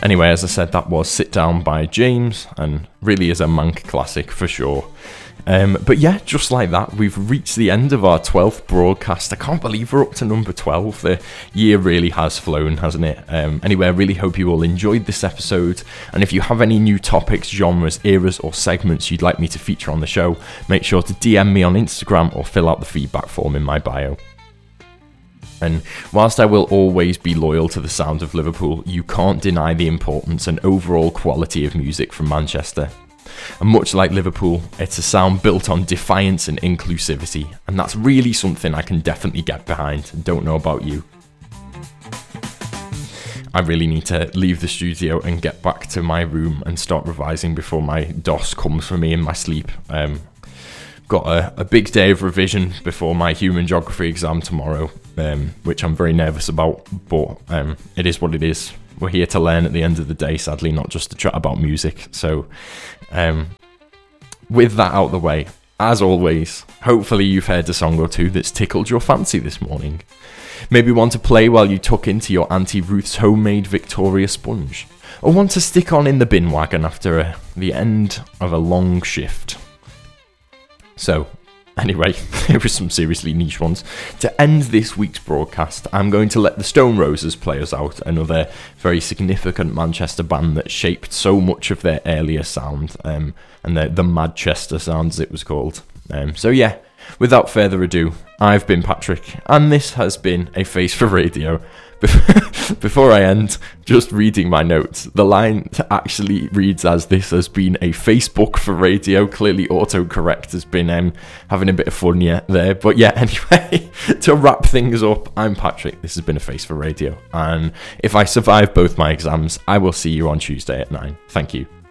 Anyway, as I said, that was Sit Down by James, and really is a Manc classic for sure. But yeah, just like that, we've reached the end of our 12th broadcast. I can't believe we're up to number 12. The year really has flown, hasn't it? Anyway, I really hope you all enjoyed this episode. And if you have any new topics, genres, eras, or segments you'd like me to feature on the show, make sure to DM me on Instagram or fill out the feedback form in my bio. And whilst I will always be loyal to the sound of Liverpool, you can't deny the importance and overall quality of music from Manchester. And much like Liverpool, it's a sound built on defiance and inclusivity, and that's really something I can definitely get behind. Don't know about you. I really need to leave the studio and get back to my room and start revising before my DOS comes for me in my sleep. Got a big day of revision before my human geography exam tomorrow, which I'm very nervous about, but it is what it is. We're here to learn at the end of the day, sadly, not just to chat about music. So with that out of the way, as always, hopefully you've heard a song or two that's tickled your fancy this morning. Maybe want to play while you tuck into your Auntie Ruth's homemade Victoria sponge, or want to stick on in the bin wagon after the end of a long shift. So, anyway, here are some seriously niche ones. To end this week's broadcast, I'm going to let the Stone Roses play us out, another very significant Manchester band that shaped so much of their earlier sound, and the Manchester sound as it was called. So yeah, without further ado, I've been Patrick, and this has been A Face for Radio. Before I end, just reading my notes, the line actually reads as this has been a Facebook for radio. Clearly autocorrect has been having a bit of fun there. But yeah, anyway, to wrap things up, I'm Patrick. This has been A Face for Radio. And if I survive both my exams, I will see you on Tuesday at 9. Thank you.